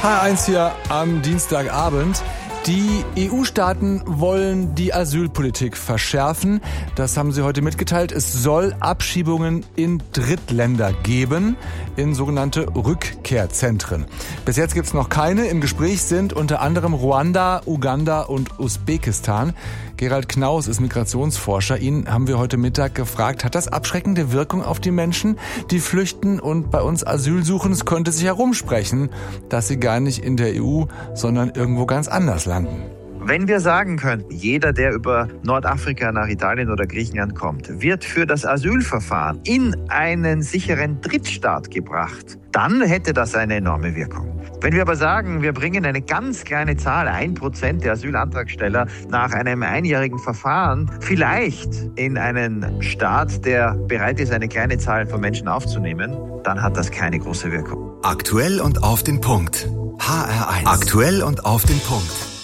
H1 hier am Dienstagabend. Die EU-Staaten wollen die Asylpolitik verschärfen. Das haben sie heute mitgeteilt. Es soll Abschiebungen in Drittländer geben, in sogenannte Rückkehrzentren. Bis jetzt gibt es noch keine. Im Gespräch sind unter anderem Ruanda, Uganda und Usbekistan. Gerald Knaus ist Migrationsforscher. Ihn haben wir heute Mittag gefragt, hat das abschreckende Wirkung auf die Menschen, die flüchten und bei uns Asyl suchen? Es könnte sich herumsprechen, dass sie gar nicht in der EU, sondern irgendwo ganz anders landen. Wenn wir sagen könnten, jeder, der über Nordafrika nach Italien oder Griechenland kommt, wird für das Asylverfahren in einen sicheren Drittstaat gebracht, dann hätte das eine enorme Wirkung. Wenn wir aber sagen, wir bringen eine ganz kleine Zahl, 1% der Asylantragsteller nach einem einjährigen Verfahren vielleicht in einen Staat, der bereit ist, eine kleine Zahl von Menschen aufzunehmen, dann hat das keine große Wirkung. Aktuell und auf den Punkt. HR1. Aktuell und auf den Punkt.